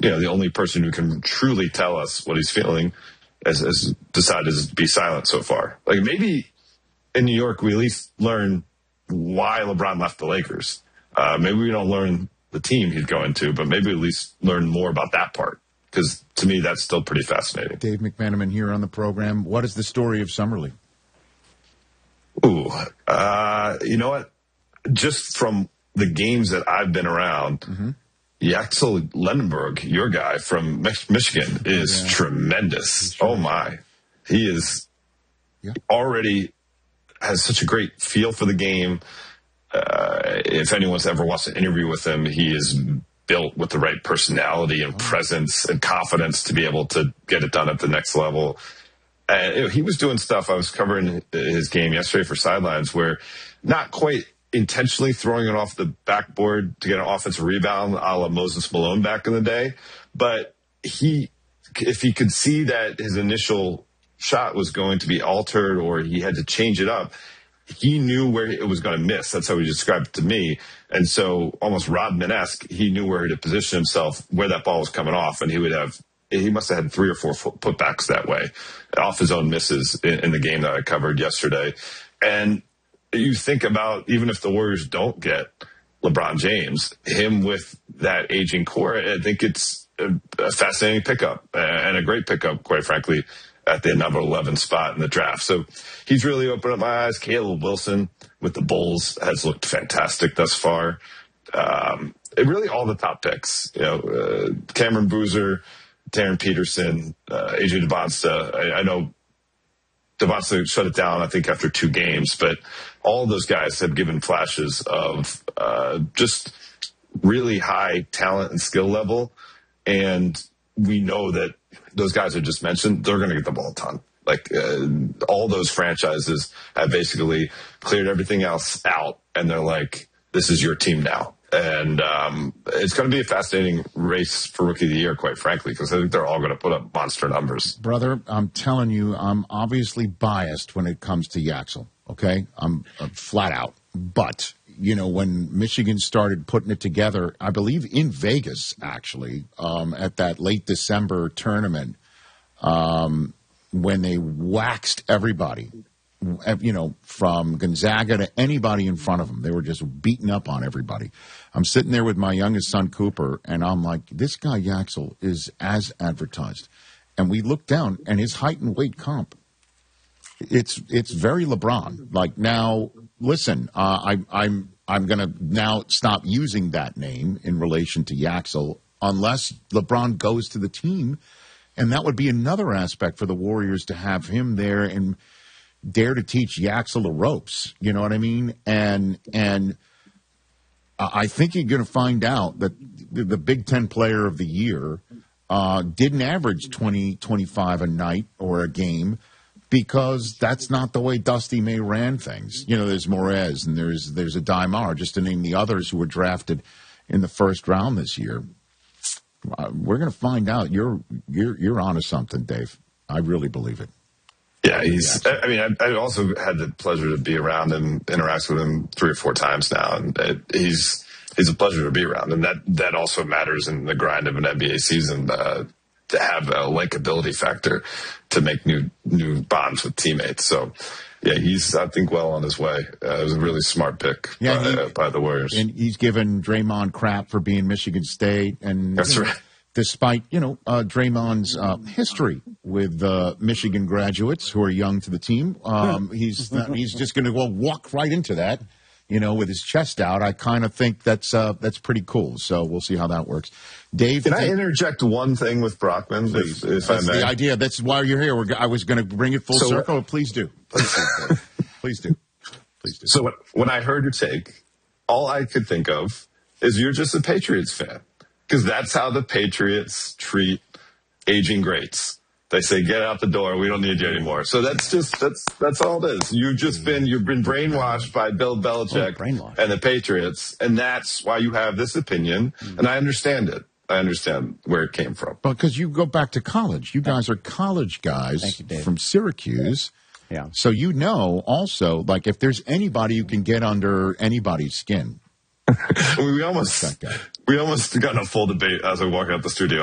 the only person who can truly tell us what he's feeling has decided to be silent so far. Like, maybe in New York, we at least learn why LeBron left the Lakers. Maybe we don't learn the team he's going to, but maybe at least learn more about that part. Because to me, that's still pretty fascinating. Dave McMenamin here on the program. What is the story of Summer League? Ooh, you know what? Just from the games that I've been around, Yaxel Lendenberg, your guy from Michigan, is tremendous. Oh, my. He is already has such a great feel for the game. If anyone's ever watched an interview with him, he is built with the right personality and presence and confidence to be able to get it done at the next level. And he was doing stuff. I was covering his game yesterday for Sidelines where not quite intentionally throwing it off the backboard to get an offensive rebound a la Moses Malone back in the day. But if he could see that his initial shot was going to be altered or he had to change it up, he knew where it was going to miss. That's how he described it to me. And so almost Rodman-esque, he knew where to position himself, where that ball was coming off. And he must have had 3 or 4 putbacks that way off his own misses in the game that I covered yesterday. And you think about, even if the Warriors don't get LeBron James, him with that aging core, I think it's a fascinating pickup and a great pickup, quite frankly, at the number 11 spot in the draft. So he's really opened up my eyes. Caleb Wilson with the Bulls has looked fantastic thus far. Really all the top picks, Cameron Boozer, Darren Peterson, AJ Devonsta. I know Devonsta shut it down, I think, after 2 games, but all those guys have given flashes of just really high talent and skill level. And we know that those guys I just mentioned, they're going to get the ball a ton. Like all those franchises have basically cleared everything else out, and they're like, this is your team now. And it's going to be a fascinating race for Rookie of the Year, quite frankly, because I think they're all going to put up monster numbers. Brother, I'm telling you, I'm obviously biased when it comes to Yaxel, okay? I'm flat out. But, when Michigan started putting it together, I believe in Vegas, actually, at that late December tournament, when they waxed everybody, from Gonzaga to anybody in front of them. They were just beating up on everybody. I'm sitting there with my youngest son, Cooper, and I'm like, this guy Yaxel is as advertised. And we look down, and his height and weight comp, it's very LeBron. Like, now, listen, I'm going to now stop using that name in relation to Yaxel unless LeBron goes to the team. And that would be another aspect for the Warriors to have him there and dare to teach Yaxel the ropes. You know what I mean? And I think you're going to find out that the Big Ten Player of the Year didn't average 20, 25 a night or a game because that's not the way Dusty May ran things. There's Morez and there's a Daimar, just to name the others who were drafted in the first round this year. We're going to find out. You're onto something, Dave. I really believe it. Yeah, I also had the pleasure to be around and interact with him 3 or 4 times now, and he's a pleasure to be around, and that also matters in the grind of an NBA season to have a likability factor to make new bonds with teammates. So, yeah, he's, I think, well on his way. It was a really smart pick by the Warriors. And he's given Draymond crap for being Michigan State, and that's right. Despite, Draymond's history with Michigan graduates who are young to the team, he's just going to walk right into that, with his chest out. I kind of think that's pretty cool. So we'll see how that works. Dave, can I interject one thing with Brockman, if I may? That's the idea. That's why you're here. I was going to bring it full circle. Please do. Please do. So when I heard your take, all I could think of is you're just a Patriots fan. Because that's how the Patriots treat aging greats. They say, get out the door. We don't need you anymore. So that's all it is. You've been brainwashed by Bill Belichick and the Patriots. And that's why you have this opinion. And I understand it. I understand where it came from. Because you go back to college. You guys are college guys from Syracuse. Yeah. So also, like, if there's anybody who can get under anybody's skin. We almost got in a full debate as I walk out the studio